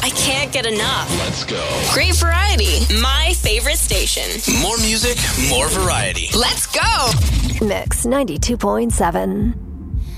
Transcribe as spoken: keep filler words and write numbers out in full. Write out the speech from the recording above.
I can't get enough. Let's go. Great variety. My favorite station. More music, more variety. Let's go. Mix ninety-two point seven.